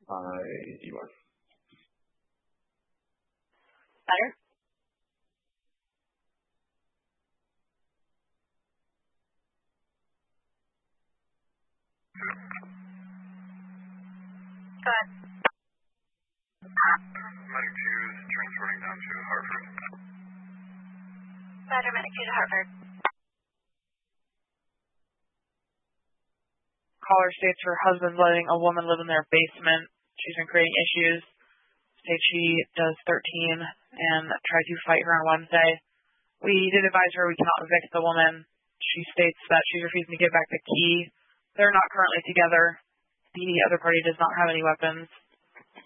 You are. Better? Go ahead. Medic 2 is transporting down to Hartford. Roger, Medic 2 to Hartford. Caller states her husband's letting a woman live in their basement. She's been creating issues. States she does 13 and tried to fight her on Wednesday. We did advise her we cannot evict the woman. She states that she's refusing to give back the key. They're not currently together. The other party does not have any weapons.